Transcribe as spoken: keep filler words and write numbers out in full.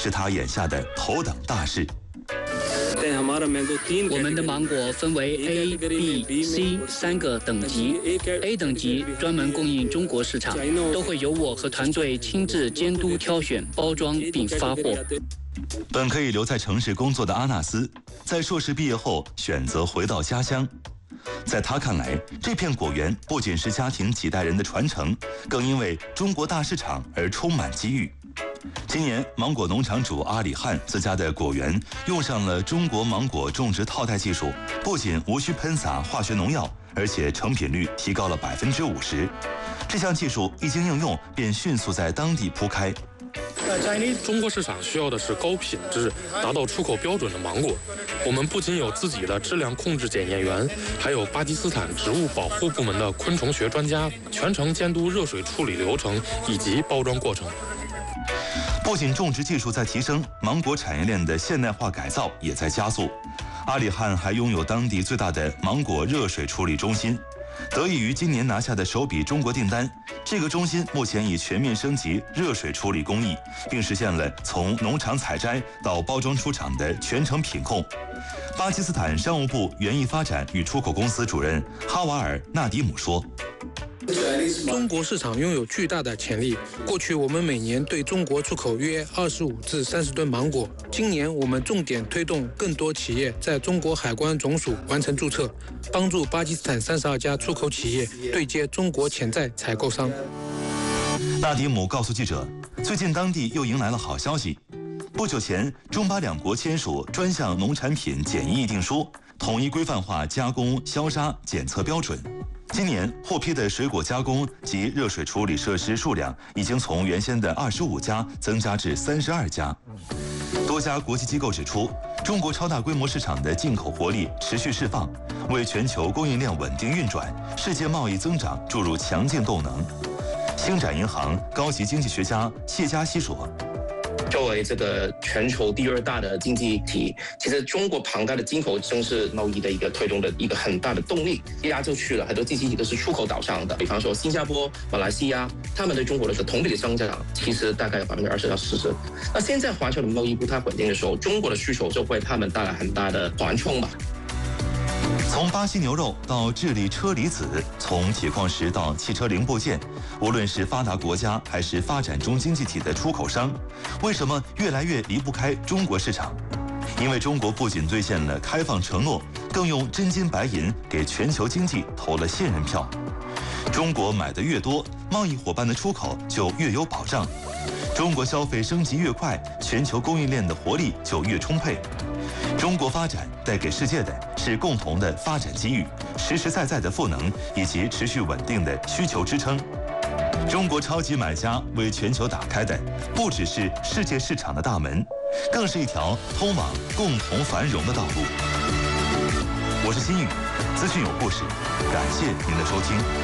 是他眼下的头等大事。 我们的芒果分为 A、B、C 三个等级。A 等级专门供应中国市场，都会由我和团队亲自监督挑选、包装并发货。 本可以留在城市工作的阿纳斯，在硕士毕业后选择回到家乡。在他看来，这片果园不仅是家庭几代人的传承，更因为中国大市场而充满机遇。今年，芒果农场主阿里汉自家的果园用上了中国芒果种植套袋技术，不仅无需喷洒化学农药，而且成品率提高了百分之五十。这项技术一经应用，便迅速在当地铺开。 中国市场需要的是高品质、达到出口标准的芒果。我们不仅有自己的质量控制检验员，还有巴基斯坦植物保护部门的昆虫学专家，全程监督热水处理流程以及包装过程。 不仅种植技术在提升，芒果产业链的现代化改造也在加速。阿里汉还拥有当地最大的芒果热水处理中心。得益于今年拿下的首笔中国订单，这个中心目前已全面升级热水处理工艺，并实现了从农场采摘到包装出厂的全程品控。巴基斯坦商务部园艺发展与出口公司主任哈瓦尔·纳迪姆说： 中国市场拥有巨大的潜力。过去我们每年对中国出口约二十五至三十吨芒果。今年我们重点推动更多企业在中国海关总署完成注册，帮助巴基斯坦三十二家出口企业对接中国潜在采购商。 纳迪姆告诉记者，最近当地又迎来了好消息。不久前，中巴两国签署专项农产品检疫议定书，统一规范化加工、消杀、检测标准。今年获批的水果加工及热水处理设施数量已经从原先的二十五家增加至三十二家。多家国际机构指出，中国超大规模市场的进口活力持续释放，为全球供应链稳定运转、世界贸易增长注入强劲动能。星展银行高级经济学家谢嘉熙说： 作为这个全球第二大的经济体，其实中国庞大的进口正是贸易的一个推动的一个很大的动力。亚洲区了很多经济体都是出口导向的，比方说新加坡、马来西亚，他们对中国的同比的增长其实大概有百分之二十到四十。那现在环球的贸易不太稳定的时候，中国的需求就会他们带来很大的缓冲吧。 从巴西牛肉到智利车厘子，从铁矿石到汽车零部件，无论是发达国家还是发展中经济体的出口商，为什么越来越离不开中国市场？因为中国不仅兑现了开放承诺，更用真金白银给全球经济投了信任票。中国买的越多，贸易伙伴的出口就越有保障。中国消费升级越快，全球供应链的活力就越充沛。中国发展带给世界的是共同的发展机遇、实实在在的赋能以及持续稳定的需求支撑。中国超级买家为全球打开的不只是世界市场的大门，更是一条通往共同繁荣的道路。我是新宇，资讯有故事，感谢您的收听。